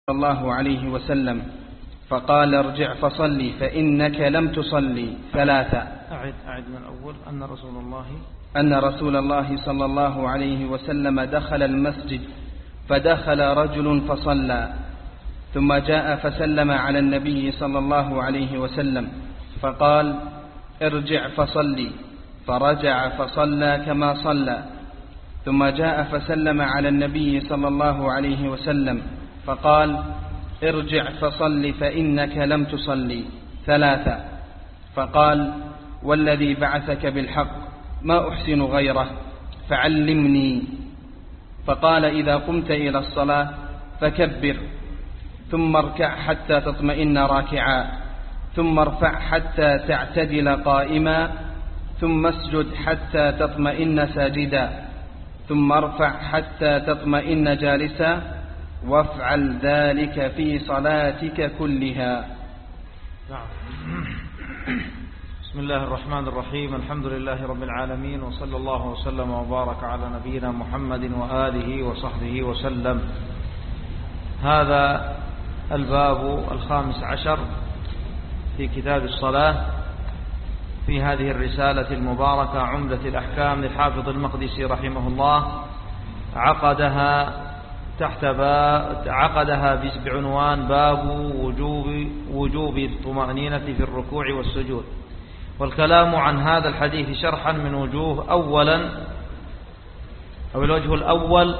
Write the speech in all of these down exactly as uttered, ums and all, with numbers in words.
الله عليه وسلم فقال ارجع فصلي فإنك لم تصلي ثلاثة. أعد أعد من أول. أن رسول الله أن رسول الله صلى الله عليه وسلم دخل المسجد فدخل رجل فصلى ثم جاء فسلم على النبي صلى الله عليه وسلم فقال ارجع فصلي فرجع فصلى كما صلى ثم جاء فسلم على النبي صلى الله عليه وسلم فقال ارجع فصل فإنك لم تصلي ثلاثة. فقال والذي بعثك بالحق ما أحسن غيره فعلمني. فقال إذا قمت إلى الصلاة فكبر ثم اركع حتى تطمئن راكعا ثم ارفع حتى تعتدل قائما ثم اسجد حتى تطمئن ساجدا ثم ارفع حتى تطمئن جالسا وافعل ذلك في صلاتك كلها. بسم الله الرحمن الرحيم. الحمد لله رب العالمين، وصلى الله وسلم وبارك على نبينا محمد وآله وصحبه وسلم. هذا الباب الخامس عشر في كتاب الصلاة في هذه الرسالة المباركة عمدة الأحكام للحافظ المقدسي رحمه الله. عقدها تحت باب عقدها بعنوان باب وجوب وجوب الطمأنينة في الركوع والسجود، والكلام عن هذا الحديث شرحا من وجوه. أولا أو الوجه الأول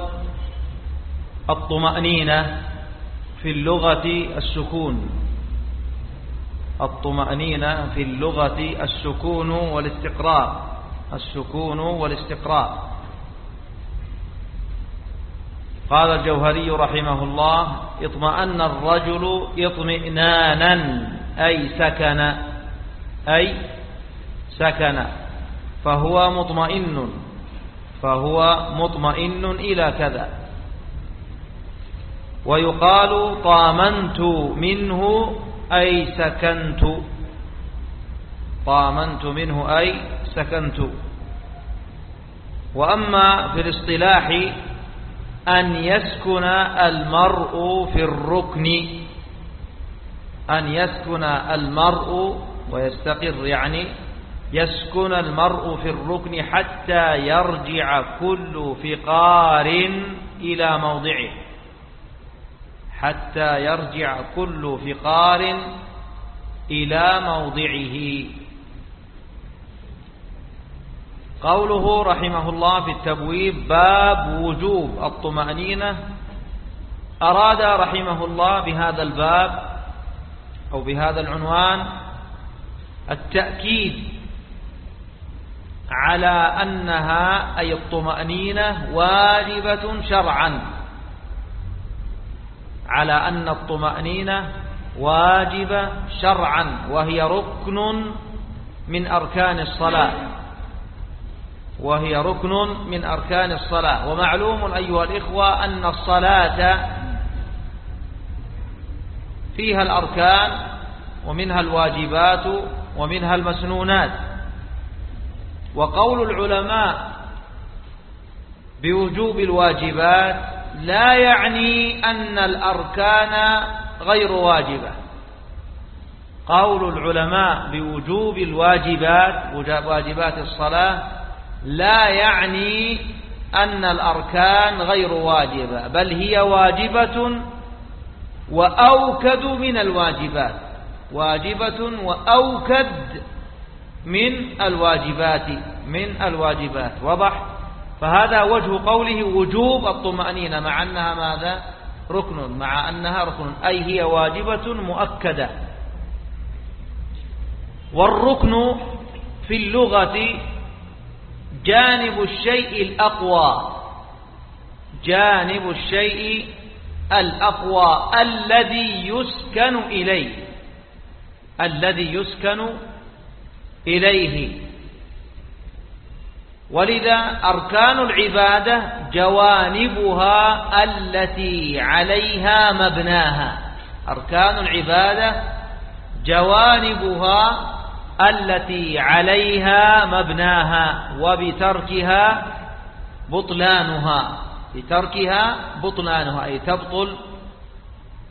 الطمأنينة في اللغة السكون. الطمأنينة في اللغة السكون والاستقرار. السكون والاستقرار. قال الجوهري رحمه الله اطمأن الرجل اطمئنانا أي سكن أي سكن فهو مطمئن فهو مطمئن إلى كذا. ويقال طامنت منه أي سكنت. طامنت منه أي سكنت. وأما في الاصطلاح أن يسكن المرء في الركن. أن يسكن المرء ويستقر، يعني يسكن المرء في الركن حتى يرجع كل فقار إلى موضعه. حتى يرجع كل فقار إلى موضعه. قوله رحمه الله في التبويب باب وجوب الطمأنينة، أراد رحمه الله بهذا الباب أو بهذا العنوان التأكيد على أنها أي الطمأنينة واجبة شرعا، على أن الطمأنينة واجبة شرعا وهي ركن من أركان الصلاة وهي ركن من أركان الصلاة. ومعلوم أيها الإخوة أن الصلاة فيها الأركان ومنها الواجبات ومنها المسنونات. وقول العلماء بوجوب الواجبات لا يعني أن الأركان غير واجبة. قول العلماء بوجوب الواجبات واجبات الصلاة لا يعني أن الأركان غير واجبة، بل هي واجبة وأوكد من الواجبات. واجبة وأوكد من الواجبات من الواجبات وضح. فهذا وجه قوله وجوب الطمأنينة، مع أنها ماذا؟ ركن، مع أنها ركن أي هي واجبة مؤكدة. والركن في اللغة جانب الشيء الأقوى. جانب الشيء الأقوى الذي يسكن إليه. الذي يسكن إليه. ولذا أركان العبادة جوانبها التي عليها مبناها. أركان العبادة جوانبها التي عليها مبناها، وبتركها بطلانها. بتركها بطلانها أي تبطل